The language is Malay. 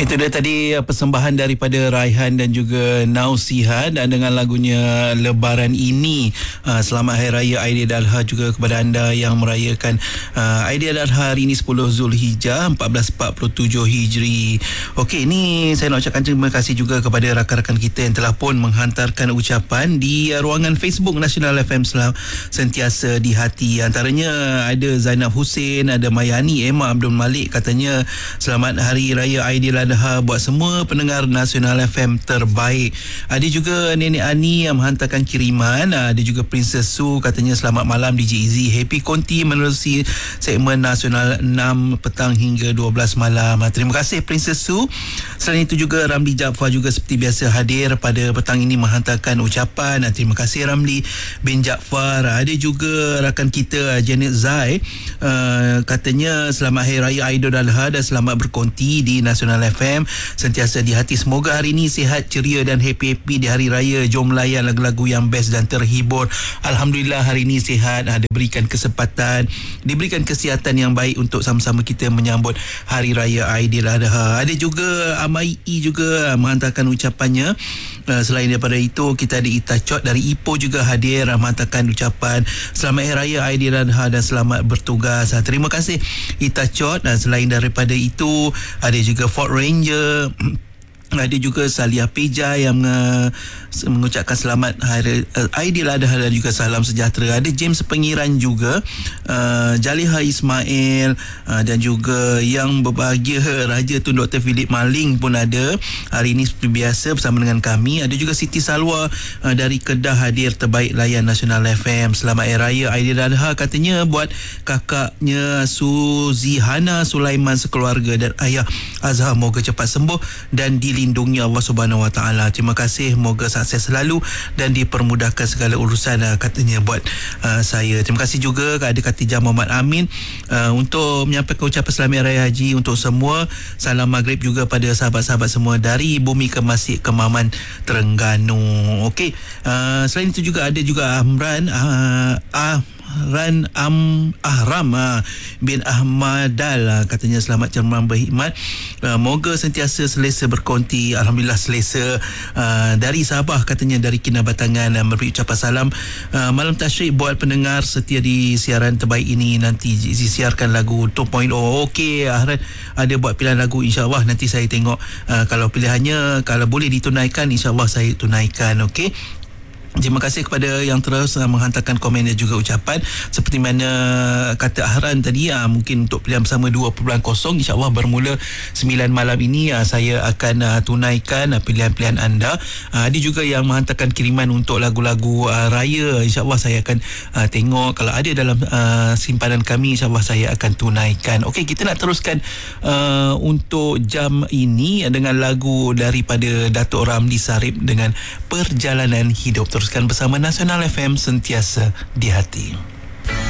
Itu dia tadi persembahan daripada Raihan dan juga Nausihan dengan lagunya Lebaran Ini. Selamat Hari Raya Aidiladha juga kepada anda yang merayakan Aidiladha hari ini 10 Zulhijjah 1447 Hijri. Okey, ni saya nak ucapkan terima kasih juga kepada rakan-rakan kita yang telah pun menghantarkan ucapan di ruangan Facebook Nasional FM sentiasa di hati. Antaranya ada Zainab Hussein, ada Mayani, Emma Abdul Malik katanya selamat Hari Raya Aidiladha buat semua pendengar Nasional FM terbaik. Ada juga Nenek Ani yang menghantarkan kiriman. Ada juga Princess Su katanya selamat malam DJ Izzy, happy konti menerusi segmen Nasional 6 petang hingga 12 malam. Terima kasih Princess Su. Selain itu juga Ramli Jaafar juga seperti biasa hadir pada petang ini menghantarkan ucapan. Terima kasih Ramli bin Jaafar. Ada juga rakan kita Janet Zai katanya selamat Hari Raya Aidiladha dan selamat berkonti di Nasional FM sentiasa di hati. Semoga hari ini sihat, ceria dan happy-happy di hari raya. Jom layan lagu-lagu yang best dan terhibur. Alhamdulillah hari ini sihat, diberikan kesempatan, diberikan kesihatan yang baik untuk sama-sama kita menyambut hari raya Aidiladha. Ada juga Amai juga menghantarkan ucapannya. Selain daripada itu kita ada Ita Chot dari Ipoh juga hadir menghantarkan ucapan selamat Hari Raya Aidiladha dan selamat bertugas. Terima kasih Ita Chot. Selain daripada itu ada juga Fort Ranger, ada juga Salihah Peja yang mengucapkan selamat Hari Aidiladha dan juga salam sejahtera. Ada James Pengiran juga, Jaliha Ismail, dan juga yang berbahagia Raja Tun Dr. Philip Maling pun ada hari ini seperti biasa bersama dengan kami. Ada juga Siti Salwa dari Kedah hadir terbaik layan Nasional FM. Selamat Hari Raya Aidiladha katanya buat kakaknya Suzihana Sulaiman sekeluarga dan ayah Azhar, moga cepat sembuh dan dilindungi Allah Subhanahu Wa Taala. Terima kasih, moga sukses selalu dan dipermudahkan segala urusan katanya buat saya. Terima kasih juga kepada Khatijah Muhammad Amin untuk menyampaikan ucapan selamat Raya Haji untuk semua. Salam maghrib juga pada sahabat-sahabat semua dari Bumi Kemasik, Kemaman, Terengganu. Okey, selain itu juga ada juga Ahram bin Ahmadal katanya selamat cerman berhikmat, moga sentiasa selesa berkonti. Alhamdulillah selesa. Dari Sabah katanya dari Kinabatangan memberi ucapan salam malam tasyrik buat pendengar setia di siaran terbaik ini. Nanti disiarkan lagu 2.0. Okey, Ahran ada buat pilihan lagu, insyaAllah nanti saya tengok kalau pilihannya kalau boleh ditunaikan insyaAllah saya tunaikan. Okey, terima kasih kepada yang terus menghantarkan komen dan juga ucapan. Seperti mana kata Ahran tadi, mungkin untuk pilihan bersama 2.0 insyaAllah bermula 9 malam ini saya akan tunaikan pilihan-pilihan anda. Ada juga yang menghantarkan kiriman untuk lagu-lagu raya. InsyaAllah saya akan tengok kalau ada dalam simpanan kami, insyaAllah saya akan tunaikan. Okey, kita nak teruskan untuk jam ini dengan lagu daripada Datuk Ramli Sarip dengan Perjalanan Hidup. Teruskan bersama Nasional FM sentiasa di hati.